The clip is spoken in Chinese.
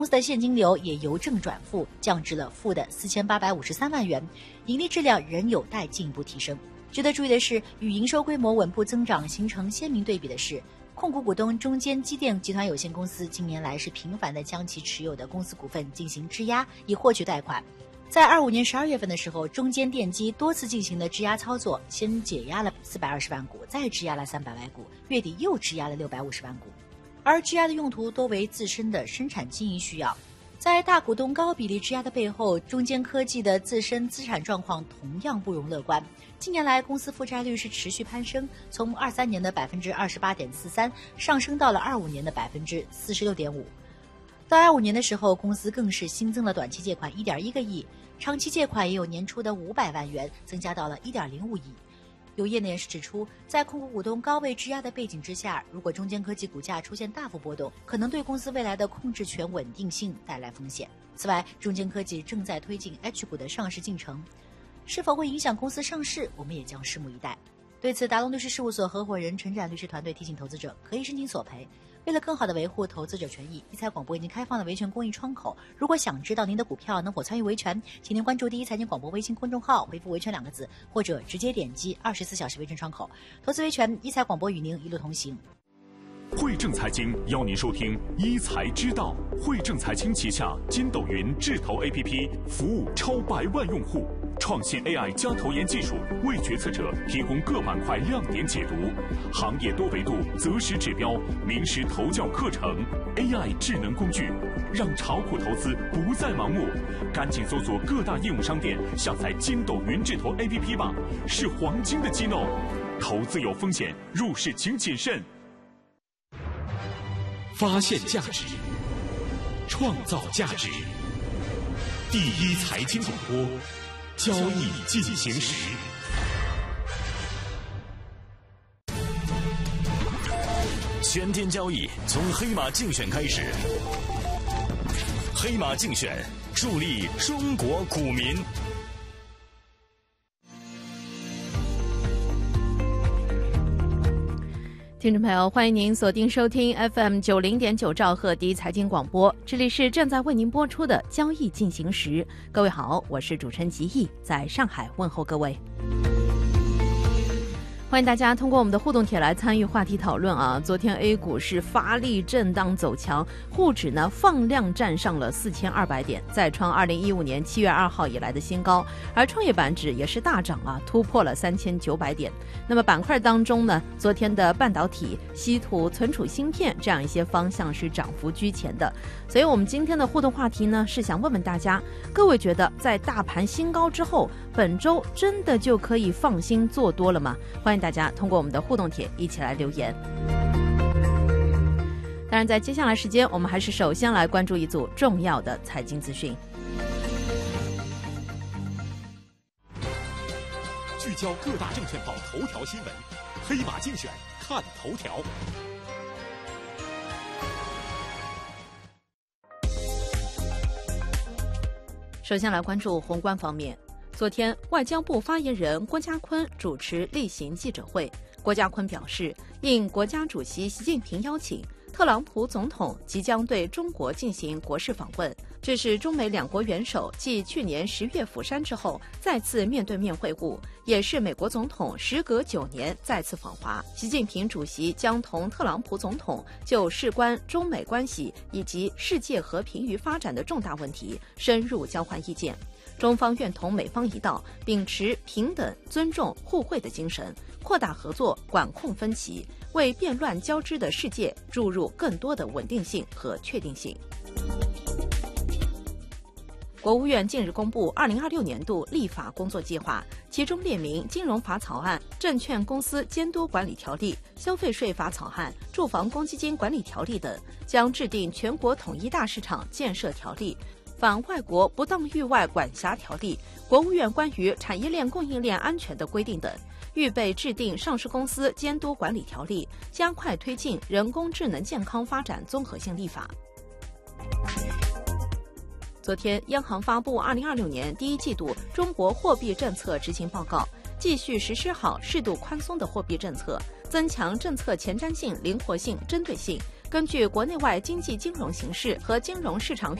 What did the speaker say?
公司的现金流也由正转负，降至了负的4853万元，盈利质量仍有待进一步提升。值得注意的是，与营收规模稳步增长形成鲜明对比的是，控股股东中坚机电集团有限公司近年来是频繁地将其持有的公司股份进行质押，以获取贷款。在25年12月份的时候，中坚电机多次进行的质押操作，先解压了420万股，再质押了300万股，月底又质押了650万股。而质押的用途多为自身的生产经营需要。在大股东高比例质押的背后，中坚科技的自身资产状况同样不容乐观。近年来，公司负债率是持续攀升，从23年的28.43%上升到了25年的46.5%。到25年的时候，公司更是新增了短期借款1.1个亿，长期借款也有年初的500万元增加到了1.05亿。有业内人士指出，在控股股东高位质押的背景之下，如果中坚科技股价出现大幅波动，可能对公司未来的控制权稳定性带来风险。此外，中坚科技正在推进 H 股的上市进程，是否会影响公司上市，我们也将拭目以待。对此，达龙律师事务所合伙人陈展律师团队提醒投资者可以申请索赔。为了更好地维护投资者权益，一财广播已经开放了维权公益窗口。如果想知道您的股票能否参与维权，请您关注第一财经广播微信公众号，回复维权2个字，或者直接点击24小时维权窗口。投资维权，一财广播与您一路同行。 汇正财经邀您收听一财之道。汇正财经旗下筋斗云智投 APP 服务超100万用户，创新 AI 加投研技术，为决策者提供各板块亮点解读，行业多维度择时指标，名师投教课程 ，AI 智能工具，让炒股投资不再盲目。赶紧搜索各大应用商店，下载筋斗云智投 APP 吧，是黄金的机弄。投资有风险，入市请谨慎。 发现价值，创造价值。第一财经广播，交易进行时。 全天交易从黑马竞选开始，黑马竞选助力中国股民。 听众朋友，欢迎您锁定收听 FM90.9兆赫第一财经广播，这里是正在为您播出的交易进行时。各位好，我是主持人吉毅，在上海问候各位。欢迎大家通过我们的互动帖来参与话题讨论啊！昨天 A 股是发力震荡走强，沪指呢放量站上了4200点，再创2015年7月2号以来的新高，而创业板指也是大涨啊，突破了3900点。那么板块当中呢，昨天的半导体、稀土、存储芯片这样一些方向是涨幅居前的。所以我们今天的互动话题呢，是想问问大家，各位觉得在大盘新高之后，本周真的就可以放心做多了吗？欢迎大家通过我们的互动帖一起来留言。当然，在接下来时间，我们还是首先来关注一组重要的财经资讯。 聚焦各大证券报头条新闻，黑马竞选看头条。 首先来关注宏观方面。昨天，外交部发言人郭家坤主持例行记者会。郭家坤表示，应国家主席习近平邀请，特朗普总统即将对中国进行国事访问，这是中美两国元首继去年10月釜山之后再次面对面会晤，也是美国总统时隔9年再次访华。习近平主席将同特朗普总统就事关中美关系以及世界和平与发展的重大问题深入交换意见。中方愿同美方一道，秉持平等、尊重、互惠的精神，扩大合作，管控分歧，为变乱交织的世界注入更多的稳定性和确定性。国务院近日公布2026年度立法工作计划，其中列明金融法草案、证券公司监督管理条例、消费税法草案、住房公积金管理条例等，将制定全国统一大市场建设条例、反外国不当域外管辖条例、国务院关于产业链供应链安全的规定等，预备制定上市公司监督管理条例，加快推进人工智能健康发展综合性立法。昨天，央行发布2026年第一季度中国货币政策执行报告，继续实施好适度宽松的货币政策，增强政策前瞻性、灵活性、针对性， 根据国内外经济金融形势和金融市场